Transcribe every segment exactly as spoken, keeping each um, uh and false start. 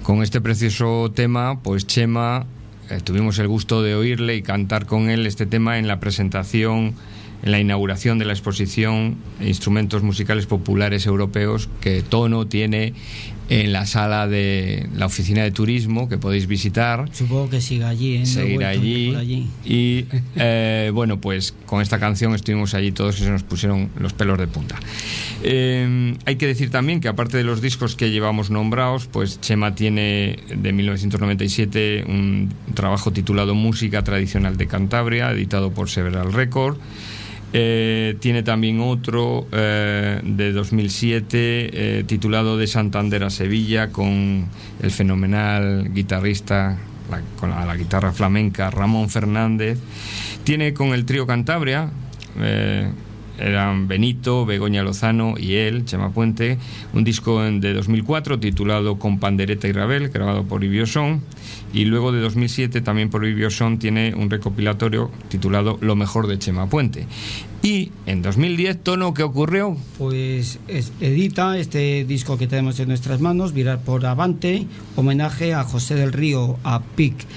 con este precioso tema, pues Chema, eh, tuvimos el gusto de oírle y cantar con él este tema en la presentación, en la inauguración de la exposición Instrumentos Musicales Populares Europeos que Tono tiene en la sala de la oficina de turismo, que podéis visitar. Supongo que siga allí, ¿eh? Seguir no allí. Por allí. Y eh, bueno, pues con esta canción estuvimos allí todos y se nos pusieron los pelos de punta. Eh, hay que decir también que aparte de los discos que llevamos nombrados, pues Chema tiene de mil novecientos noventa y siete un trabajo titulado Música Tradicional de Cantabria, editado por Several Record. Eh, tiene también otro eh, de dos mil siete eh, titulado De Santander a Sevilla, con el fenomenal guitarrista la, con la, la guitarra flamenca Ramón Fernández. Tiene con el trío Cantabria, eh, eran Benito, Begoña Lozano y él, Chema Puente, un disco de dos mil cuatro titulado Con Pandereta y Rabel, grabado por Ibiosón. Y luego de dos mil siete también por Ibiosón tiene un recopilatorio titulado Lo Mejor de Chema Puente. Y en dos mil diez, Tono, ¿qué ocurrió? Pues es, edita este disco que tenemos en nuestras manos, Virar por Avante, homenaje a José del Río, a P I C.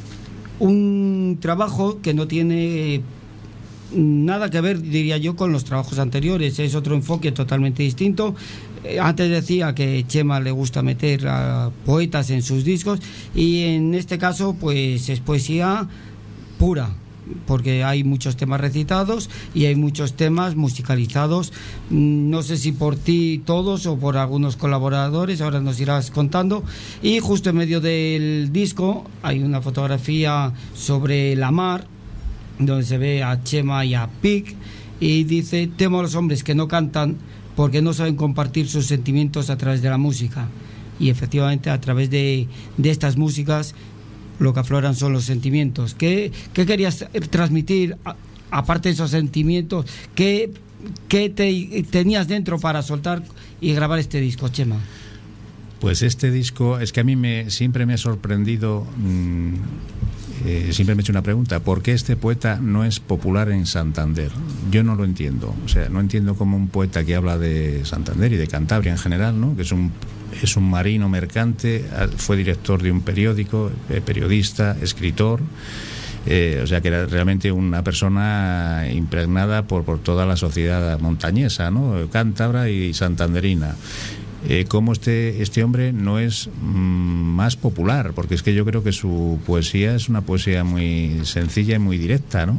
Un trabajo que no tiene nada que ver, diría yo, con los trabajos anteriores. Es otro enfoque totalmente distinto. Antes decía que Chema le gusta meter a poetas en sus discos, y en este caso pues es poesía pura, porque hay muchos temas recitados y hay muchos temas musicalizados, no sé si por ti todos o por algunos colaboradores, ahora nos irás contando. Y justo en medio del disco hay una fotografía sobre la mar, donde se ve a Chema y a P I C, y dice: temo a los hombres que no cantan porque no saben compartir sus sentimientos a través de la música. Y efectivamente, a través de, de estas músicas lo que afloran son los sentimientos. ¿Qué, qué querías transmitir, a, aparte de esos sentimientos? ¿Qué, qué te, tenías dentro para soltar y grabar este disco, Chema? Pues este disco, es que a mí me, siempre me ha sorprendido, mmm, eh, siempre me he hecho una pregunta: ¿por qué este poeta no es popular en Santander? Yo no lo entiendo. O sea, no entiendo cómo un poeta que habla de Santander y de Cantabria en general, ¿no?, que es un es un marino mercante, fue director de un periódico, eh, periodista, escritor, eh, o sea que era realmente una persona impregnada por, por toda la sociedad montañesa, ¿no?, cántabra y santanderina. Eh, cómo este, este hombre no es mm, más popular, porque es que yo creo que su poesía es una poesía muy sencilla y muy directa, ¿no?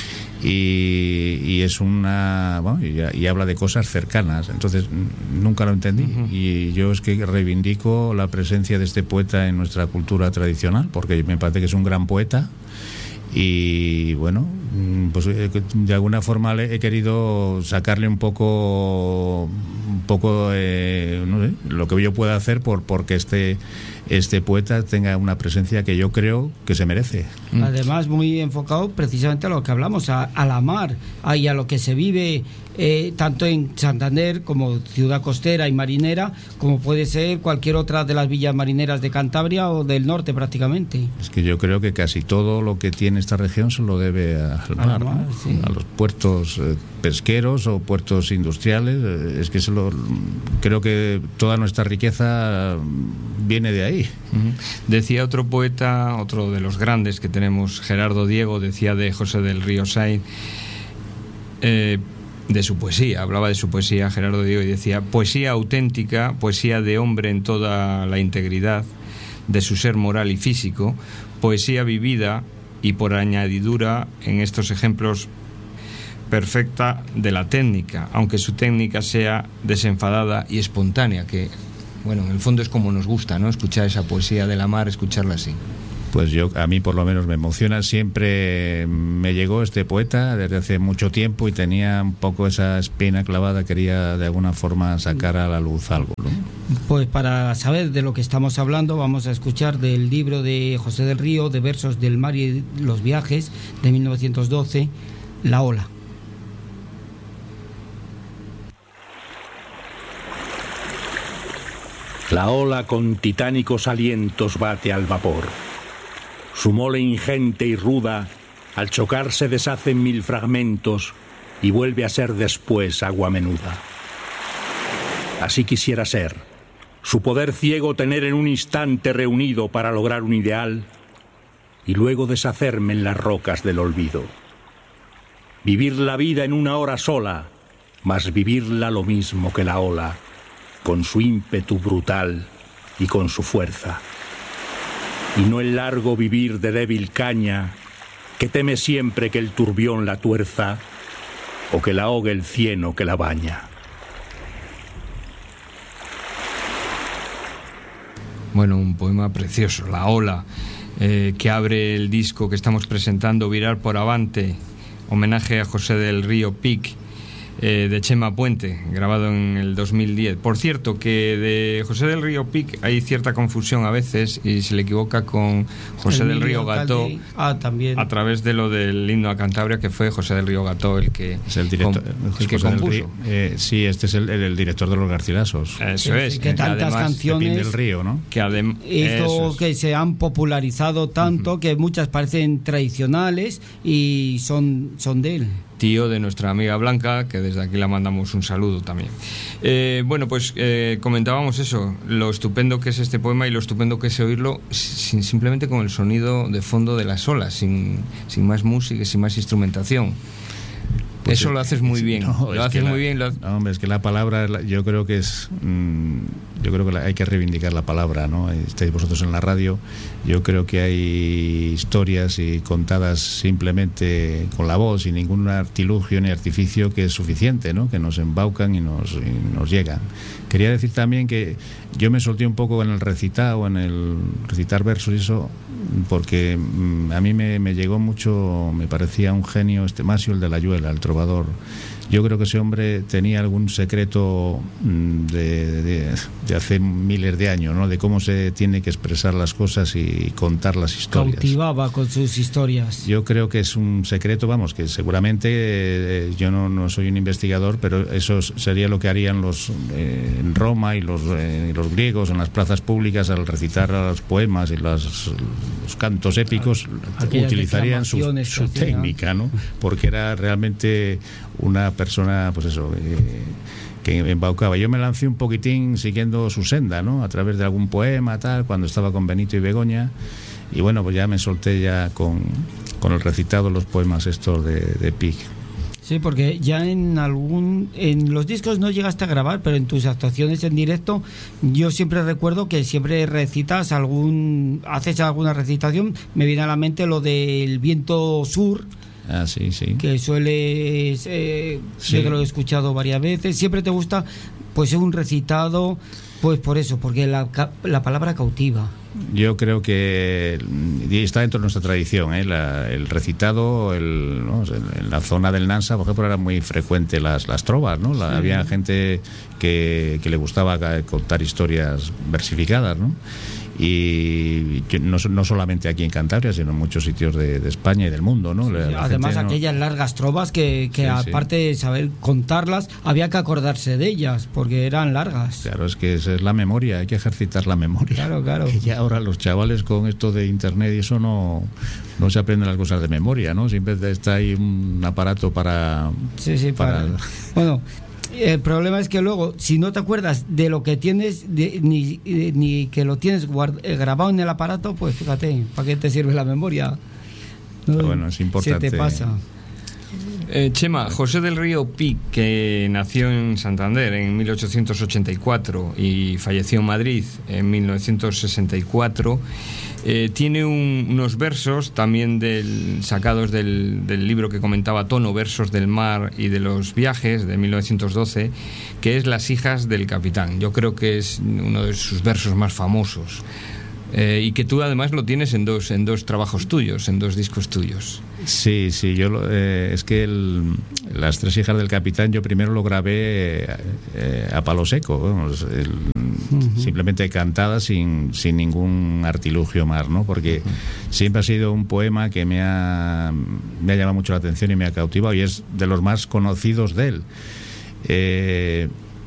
Y, y es una bueno, y, y habla de cosas cercanas, entonces nunca lo entendí. Uh-huh. Y yo es que reivindico la presencia de este poeta en nuestra cultura tradicional, porque me parece que es un gran poeta. Y bueno, pues de alguna forma he querido sacarle un poco un poco eh, no sé, lo que yo pueda hacer por porque este este poeta tenga una presencia que yo creo que se merece. Además, muy enfocado precisamente a lo que hablamos, a, a la mar, a, y a lo que se vive eh, tanto en Santander como ciudad costera y marinera, como puede ser cualquier otra de las villas marineras de Cantabria o del norte prácticamente. Es que yo creo que casi todo lo que tiene esta región se lo debe al mar, a, mar, ¿no? Sí. A los puertos eh, pesqueros o puertos industriales. Eh, es que se lo, creo que toda nuestra riqueza viene de ahí. Uh-huh. Decía otro poeta, otro de los grandes que tenemos, Gerardo Diego, decía de José del Río Sainz, eh, de su poesía, hablaba de su poesía Gerardo Diego, y decía: poesía auténtica, poesía de hombre en toda la integridad de su ser moral y físico, poesía vivida y por añadidura en estos ejemplos perfecta de la técnica, aunque su técnica sea desenfadada y espontánea, que bueno, en el fondo es como nos gusta, ¿no?, escuchar esa poesía de la mar, escucharla así. Pues yo, a mí por lo menos me emociona. Siempre me llegó este poeta desde hace mucho tiempo y tenía un poco esa espina clavada, quería de alguna forma sacar a la luz algo, ¿no? Pues para saber de lo que estamos hablando, vamos a escuchar del libro de José del Río, de versos del mar y los viajes, de mil novecientos doce, La ola. La ola con titánicos alientos bate al vapor. Su mole ingente y ruda, al chocar se deshace en mil fragmentos y vuelve a ser después agua menuda. Así quisiera ser, su poder ciego tener en un instante reunido para lograr un ideal y luego deshacerme en las rocas del olvido. Vivir la vida en una hora sola, mas vivirla lo mismo que la ola, con su ímpetu brutal y con su fuerza. Y no el largo vivir de débil caña, que teme siempre que el turbión la tuerza, o que la ahogue el cieno que la baña. Bueno, un poema precioso, La ola, eh, que abre el disco que estamos presentando, Virar por Avante, homenaje a José del Río Pic, eh, de Chema Puente, grabado en el dos mil diez. Por cierto, que de José del Río Pic hay cierta confusión a veces y se le equivoca con José del Río Gató, ah, también. a través de lo del himno a Cantabria, que fue José del Río Gató el que, es el director, com, el que compuso. Eh, sí, este es el, el, el director de Los Garcilasos. Eso sí, es. Sí, que tantas además, canciones del Río, ¿no? Que adem- hizo es. que se han popularizado tanto, uh-huh, que muchas parecen tradicionales y son, son de él. Tío de nuestra amiga Blanca, que desde aquí la mandamos un saludo también. Eh, bueno, pues eh, comentábamos eso, lo estupendo que es este poema y lo estupendo que es oírlo sin, simplemente con el sonido de fondo de las olas, sin, sin más música, sin más instrumentación. Pues eso es, lo haces muy bien. No, lo haces la, muy bien. Lo... No, hombre, es que la palabra, yo creo que es, mmm, yo creo que hay que reivindicar la palabra, ¿no? Estáis vosotros en la radio. Yo creo que hay historias y contadas simplemente con la voz, sin ningún artilugio ni artificio, que es suficiente, ¿no? Que nos embaucan y nos, y nos llegan. Quería decir también que yo me solté un poco en el recitado, en el recitar versos y eso, porque mmm, a mí me, me llegó mucho, me parecía un genio este Masio, el de la Ayuela, el trovador. Yo creo que ese hombre tenía algún secreto de, de, de hace miles de años, ¿no? De cómo se tiene que expresar las cosas y contar las historias. Cautivaba con sus historias. Yo creo que es un secreto, vamos, que seguramente eh, yo no, no soy un investigador, pero eso sería lo que harían los eh, en Roma y los, eh, los griegos en las plazas públicas al recitar los poemas y los, los cantos épicos. Aquellas utilizarían su, su técnica, ¿no? Porque era realmente una persona, pues eso, eh, que embaucaba. Yo me lancé un poquitín siguiendo su senda, ¿no? A través de algún poema, tal, cuando estaba con Benito y Begoña, y bueno, pues ya me solté ya con, con el recitado de los poemas estos de, de Pic. Sí, porque ya en algún en los discos no llegaste a grabar, pero en tus actuaciones en directo yo siempre recuerdo que siempre recitas algún haces alguna recitación. Me viene a la mente lo del Viento Sur. Ah, sí, sí. Que suele, eh, sí. Yo que lo he escuchado varias veces. Siempre te gusta, pues, un recitado, pues por eso, porque la, la palabra cautiva. Yo creo que está dentro de nuestra tradición, ¿eh? La, el recitado, el, ¿no? En la zona del Nansa, por ejemplo, era muy frecuente las, las trovas, ¿no? La, sí. Había gente que, que le gustaba contar historias versificadas, ¿no? Y no, no solamente aquí en Cantabria, sino en muchos sitios de, de España y del mundo, ¿no? Sí, la, la además, gente, aquellas ¿no? largas trovas que, que sí, aparte sí. de saber contarlas, había que acordarse de ellas, porque eran largas. Claro, es que esa es la memoria, hay que ejercitar la memoria. Claro, claro. Que ya ahora los chavales con esto de internet y eso no, no se aprenden las cosas de memoria, ¿no? Siempre está ahí un aparato para... Sí, sí, para... para... Bueno... El problema es que luego, si no te acuerdas de lo que tienes, de, ni, ni que lo tienes guard, eh, grabado en el aparato, pues fíjate, ¿para qué te sirve la memoria? ¿No? Pero bueno, es importante. Se te pasa. Eh, Chema, José del Río Pic, que nació en Santander en mil ochocientos ochenta y cuatro y falleció en Madrid en mil novecientos sesenta y cuatro, eh, tiene un, unos versos también del, sacados del, del libro que comentaba Tono, Versos del Mar y de los Viajes, de mil novecientos doce, que es Las hijas del capitán. Yo creo que es uno de sus versos más famosos. Eh, y que tú además lo tienes en dos en dos trabajos tuyos, en dos discos tuyos. Sí, sí, yo lo, eh, es que el, Las tres hijas del capitán yo primero lo grabé eh, a palo seco, vamos, el, uh-huh. simplemente cantada sin, sin ningún artilugio más, ¿no? Porque uh-huh. siempre ha sido un poema que me ha, me ha llamado mucho la atención y me ha cautivado y es de los más conocidos de él. Eh,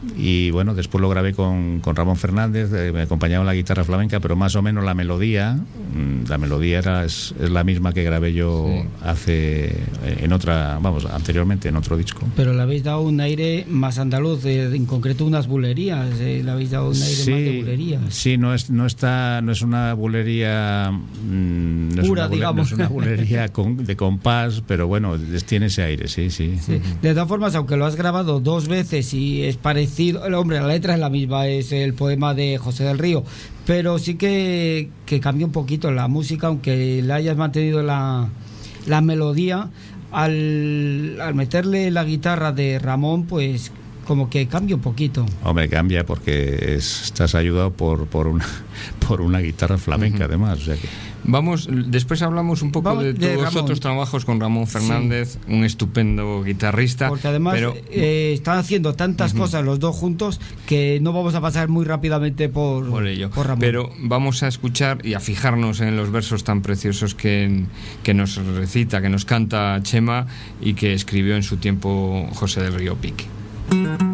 y bueno, después lo grabé con, con Ramón Fernández, eh, me acompañaba en la guitarra flamenca, pero más o menos la melodía, la melodía era es, es la misma que grabé yo sí. hace en otra, vamos, anteriormente en otro disco. Pero le habéis dado un aire más andaluz, eh, en concreto unas bulerías, eh, le habéis dado un aire sí, más de bulerías. Sí, no es no está no es una bulería mmm, no pura, es una, digamos. No es una bulería con, de compás, pero bueno, tiene ese aire, sí, sí. sí. De todas formas, aunque lo has grabado dos veces y es parecido, el hombre, la letra es la misma, es el poema de José del Río, pero sí que, que cambia un poquito la música, aunque le hayas mantenido la, la melodía, al, al meterle la guitarra de Ramón, pues como que cambia un poquito. Hombre, cambia porque es, estás ayudado por, por, una, por una guitarra flamenca, uh-huh. además. O sea que... Vamos, después hablamos un poco Vamos, de, de tus otros trabajos con Ramón Fernández, sí. un estupendo guitarrista. Porque además pero... eh, están haciendo tantas uh-huh. cosas los dos juntos que no vamos a pasar muy rápidamente por, por ello. Por Ramón. Pero vamos a escuchar y a fijarnos en los versos tan preciosos que, que nos recita, que nos canta Chema y que escribió en su tiempo José del Río Pic.